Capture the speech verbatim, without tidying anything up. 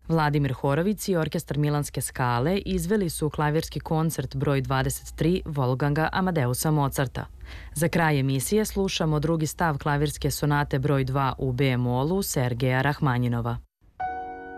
Vladimir Horović i orkestar Milanske Skale izveli su klavirski koncert broj dvadeset tri Wolfganga Amadeusa Mozarta. Za kraj emisije slušamo drugi stav klavirske sonate broj dva u B-molu Sergeja Rahmanjinova.